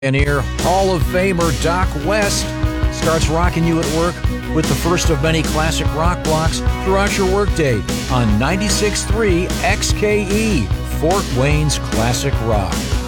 Pioneer Hall of Famer Doc West starts rocking you at work with the first of many classic rock blocks throughout your workday on 96.3 XKE, Fort Wayne's Classic Rock.